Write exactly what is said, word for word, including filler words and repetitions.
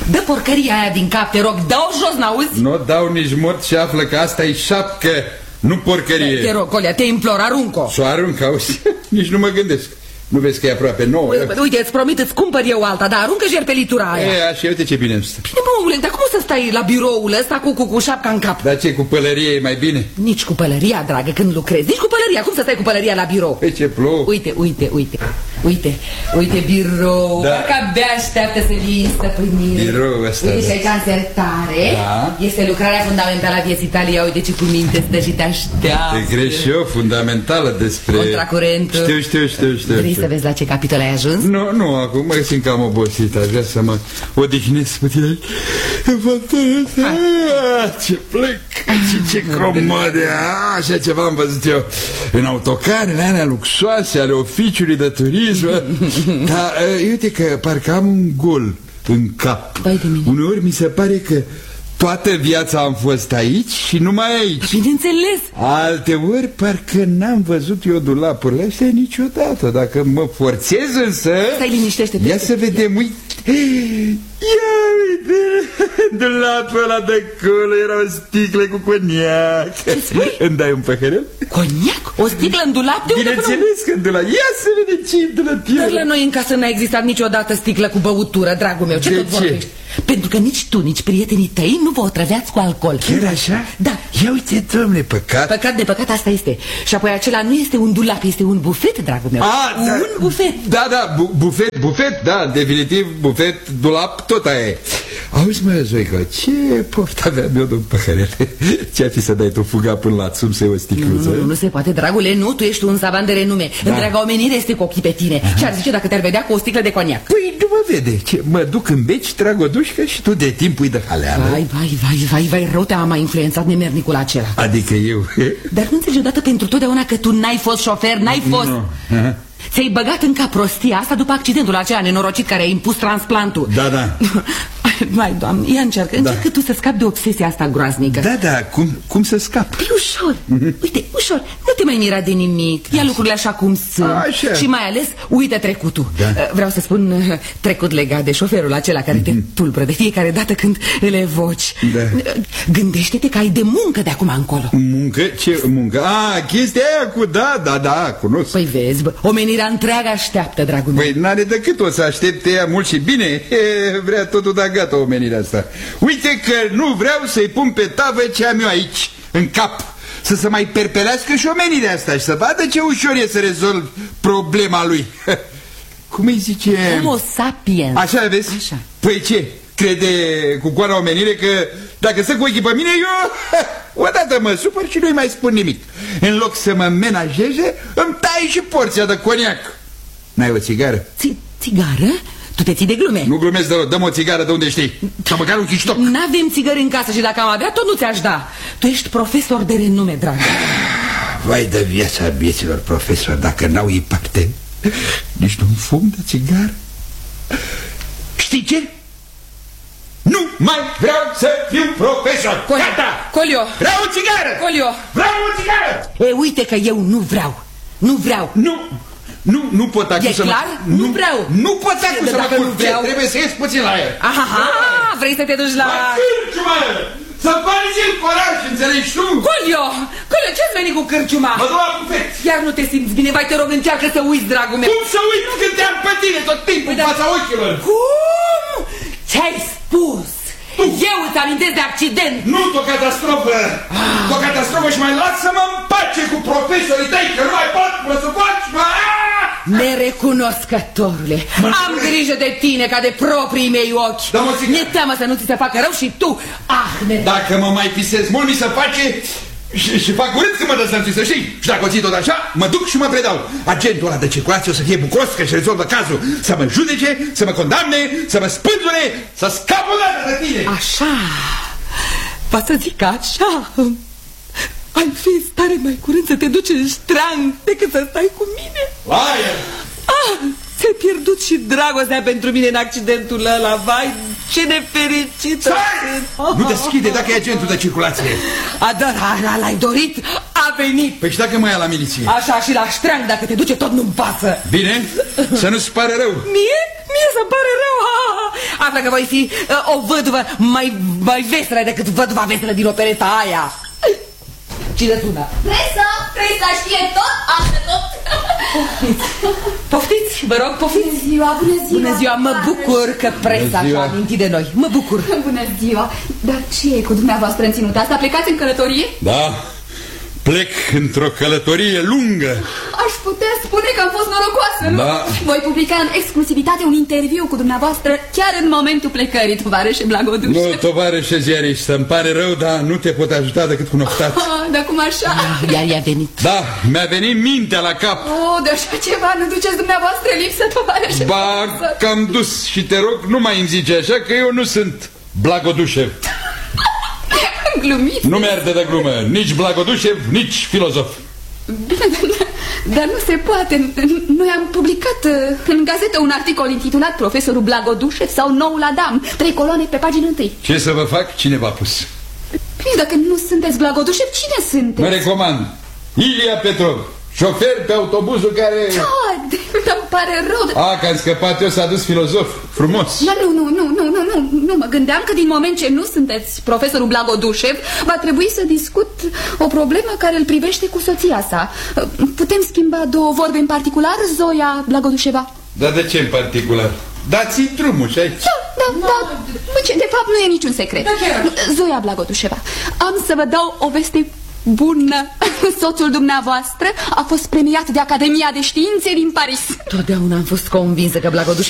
Dă porcăria aia din cap, te rog, dă-o jos, n-auzi? Nu dau nici mort și află că asta e șapcă, nu porcărie. Te rog, Colia, te implor, arunc-o. S-o arunc, auzi? Nici nu mă gândesc. Nu vezi că e aproape nouă? Uite, îți promit, îți cumpăr eu alta, dar aruncă jerpelitura aia. E, așa, uite ce bine îmi stă. Bine, mă, omule, dar cum să stai la biroul ăsta cu, cu, cu șapca în cap? Dar ce, cu pălărie e mai bine? Nici cu pălăria, dragă, când lucrezi. Nici cu pălăria, cum să stai cu pălăria la birou? Pe ce plouă? Uite, uite, uite, uite, uite birou, da. Parcă abia așteaptă să vii stăpânire. Birou ăsta, uite, da. și aici în sertare, da. Este lucrarea fundamentală a vieții tale. Ia uite ce cu minte stă și te așteaptă. Te crezi și eu, fundamentală despre... Contracurentul. Știu, știu, știu, știu. Vrei să vezi la ce capitol ai ajuns? Nu, nu, acum mă simt cam obosit. Aș vrea să mă odihnesc puțin aici. Ce plec și ce comode. Așa ceva am văzut eu în autocarele alea luxoase ale oficiului de turism. Dar uite că parcă am un gol în cap. Uneori mi se pare că toată viața am fost aici și numai aici. Bineînțeles. Alteori parcă n-am văzut eu dulapurile astea niciodată. Dacă mă forțez însă... Stai, liniștește-te. Ia să vedem, uite. Ia uite, dulapul ăla de acolo erau sticle cu coniac. Ce spui? Îmi dai un păhărel? Coniac? O sticlă în dulap? De unde? Bineînțeles că în dulap. Ia să vedem ce e dulap. Dar la noi în casă n-a existat niciodată sticlă cu băutură, dragul meu. Ce de tot ce? vorbești? Pentru că nici tu, nici prietenii tăi nu vă otrăveați cu alcool. Chiar așa? Da. Ia uite, domnule, păcat. Păcat de păcat, asta este. Și apoi acela nu este un dulap, este un bufet, dragul meu. A, un da, bufet. Da, da, bu bufet, bufet, da, definitiv, bufet, dulap, tot aia e. Auzi, mă, Zoica, ce poftă aveam eu de un păhărel? Ce-ar fi să dai tu fuga până la țum să iei o sticluță? Nu, nu, nu se poate, dragule, nu, tu ești un savant de renume. Da. Întreaga omenire este cu ochii pe tine. Ce-ar zice dacă te-ar vedea cu o sticlă de coniac? Păi nu mă vede, ce, mă duc în beci, trag o dușcă și tu de timp îi de haleală. Vai, vai, vai, vai, vai, rău te-am mai influențat nemernicul acela. Adică eu? Dar nu înțelegi odată pentru totdeauna că tu n-ai fost șofer, n-ai fost... No. Ți-ai băgat în cap prostia asta după accidentul acela nenorocit care a impus transplantul. Da, da. Mai, Doamne, ia încearcă, încearcă da. Tu să scapi de obsesia asta groaznică. Da, da, cum, cum să scap? Păi ușor, uite, ușor, nu te mai mira de nimic. Ia lucrurile așa cum sunt. Așa. Și mai ales, uită trecutul. Da. Vreau să spun trecut legat de șoferul acela care te tulbură de fiecare dată când îl evoci. Da. Gândește-te că ai de muncă de acum încolo. Muncă? Ce muncă? A, chestia aia cu da, da, da, cunosc. Păi vezi, bă, omenirea întreagă așteaptă, dragul meu. Păi n-are decât o să aștepte ea mult și bine. E, vrea totul da gata omenirea asta. Uite că nu vreau să-i pun pe tavă ce am eu aici, în cap. Să se mai perpelească și omenirea asta și să vadă ce ușor e să rezolv problema lui. Cum îi zice? Homo sapiens. Așa vezi? Așa. Păi ce? Crede cu coana omenire că dacă stă cu ochii pe mine, eu odată mă supăr și nu-i mai spun nimic. În loc să mă menajeze, îmi tai și porția de coniac. N-ai o țigară? Țigară? Tu te ții de glume. Nu glumesc deloc, dă-mi o țigară de unde știi. Sau măcar un chiștoc. N-avem țigări în casă și dacă am avea, tot nu ți-aș da. Tu ești profesor de renume, dragă. Vai de viața vieților profesori, dacă n-au ei parte. Nici nu-mi fum de țigară. Știi ce? Nu mai vreau să fiu profesor. Colio, gata! Colio! Vreau o țigară! Colio! Vreau o țigară! E, uite că eu nu vreau. Nu vreau. Nu! Nu, nu pot acum e să clar? mă... Nu vreau. Nu pot acum să mă vreau... Trebuie să ies puțin la el. Aha, vrei să te duci la... La cârciumă! Să-mi bagi în coraj, înțelegi tu? Colio! Colio, ce-ți veni cu cârciuma? Mă duc la bufet. Iar nu te simți bine, vai te rog, încearcă să uiți, dragul meu. Cum să uit când te-am pe tine tot timpul în fața ochilor? Cum? Ce-ai spus? Tu. Eu îți amintesc de accident. Nu, o catastrofă. Ah. O catastrofă și mai lasă-mă în pace cu profesorii tăi, că nu mai pot, mă sufoci, mă... Nerecunoscătorule, am grijă de tine ca de proprii mei ochi. Mi-e teamă să nu ți se facă rău și tu, ah, dacă mă mai pisez mult, mi se face și, și fac urât când mă dă să-mi să știi. Și dacă o ții tot așa, mă duc și mă predau. Agentul ăla de circulație o să fie bucuros că își rezolvă cazul. Să mă judece, să mă condamne, să mă spânzure, să scap o dată de tine. Așa, va să zic așa. Ai fi în stare mai curând să te duci în ștrang decât să stai cu mine. Aia! Ah, ți-ai pierdut și dragostea pentru mine în accidentul ăla, vai, ce nefericită. Oh, nu deschide dacă e agentul de circulație. A, dar l-ai dorit, a venit. Păi și dacă mă ia la miliție? Așa, și la ștreang, dacă te duce tot nu-mi pasă. Bine, să nu-ți pare rău. Mie? Mie să-mi pare rău. dumneavoastră că voi fi uh, o văduvă mai, mai veselă decât văduva veselă din opereta aia. Cine sună? Presa, presa știe tot, află tot. Poftiți, poftiți, vă rog, poftiți. Bună ziua, bună ziua. Bună ziua, mă bucur că presa și-a amintit de noi. Mă bucur. Bună ziua. Dar ce e cu dumneavoastră în ținuta asta? Plecați în călătorie? Da, plec într-o călătorie lungă. Aș putea spune că am fost norocoasă, nu? Da. Voi publica în exclusivitate un interviu cu dumneavoastră chiar în momentul plecării, tovarășe Blagoduș. Nu, tovarășe ziaristă, îmi pare rău, dar nu te pot ajuta decât cu noftat. Ah, dar cum așa? Iar i-a venit. Da, mi-a venit mintea la cap. Oh, de așa ceva nu duceți dumneavoastră lipsă, tovarășe. Ba, că-am dus și te rog, nu mai îmi zice așa că eu nu sunt Blagodușev. Glumit. Nu mi-arde de glumă, nici Blagodușev, nici filozof. Bine, dar, dar nu se poate. Noi am publicat în gazetă un articol intitulat Profesorul Blagodușev sau Noul Adam. Trei coloane pe pagina întâi. Ce să vă fac? Cine v-a pus? Bine, dacă nu sunteți Blagodușev, cine sunteți? Mă recomand Ilia Petrov, șofer pe autobuzul care... Ah, dar îmi pare rău. A, că am scăpat eu, s-a dus filozof. Frumos. Dar nu, nu, nu, nu, nu, nu, nu, mă gândeam că din moment ce nu sunteți profesorul Blagodușev, va trebui să discut o problemă care îl privește cu soția sa. Putem schimba două vorbe în particular, Zoia Blagodușeva? Dar de ce în particular? Dați-i drumul și aici. Da, da, da. Bă, ce, de fapt nu e niciun secret. Zoia Blagodușeva, am să vă dau o veste bună. Soțul dumneavoastră a fost premiat de Academia de Științe din Paris. Totdeauna am fost convinsă că Blagoduș